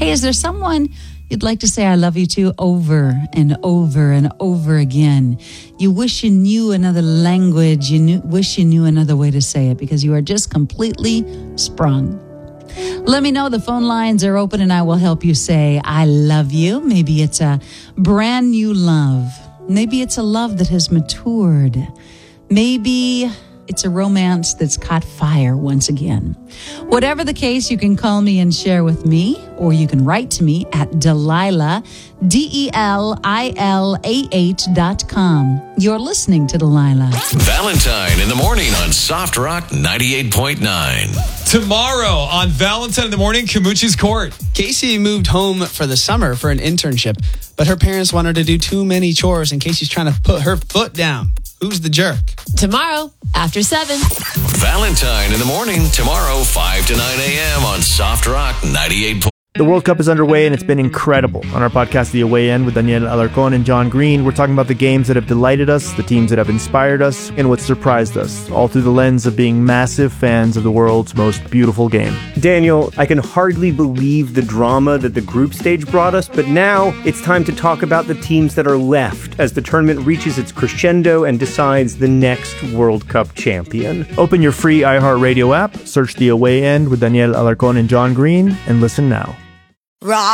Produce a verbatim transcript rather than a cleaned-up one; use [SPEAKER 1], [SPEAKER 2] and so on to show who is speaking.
[SPEAKER 1] Hey, is there someone you'd like to say I love you to over and over and over again? You wish you knew another language. You knew, wish you knew another way to say it because you are just completely sprung. Let me know. The phone lines are open and I will help you say I love you. Maybe it's a brand new love. Maybe it's a love that has matured. Maybe it's a romance that's caught fire once again. Whatever the case, you can call me and share with me, or you can write to me at Delilah, D E L I L A H dot com. You're listening to Delilah.
[SPEAKER 2] Valentine in the morning on Soft Rock ninety-eight point nine.
[SPEAKER 3] Tomorrow on Valentine in the morning, Camucci's Court.
[SPEAKER 4] Casey moved home for the summer for an internship, but her parents want her to do too many chores, and Casey's trying to put her foot down. Who's the jerk?
[SPEAKER 5] Tomorrow, after seven.
[SPEAKER 2] Valentine in the morning, tomorrow, five to nine a.m. on Soft Rock ninety-eight point nine.
[SPEAKER 6] The World Cup is underway and it's been incredible. On our podcast, The Away End, with Daniel Alarcon and John Green, we're talking about the games that have delighted us, the teams that have inspired us, and what surprised us, all through the lens of being massive fans of the world's most beautiful game.
[SPEAKER 7] Daniel, I can hardly believe the drama that the group stage brought us, but now it's time to talk about the teams that are left as the tournament reaches its crescendo and decides the next World Cup champion.
[SPEAKER 6] Open your free iHeartRadio app, search The Away End with Daniel Alarcon and John Green, and listen now.
[SPEAKER 8] Rock.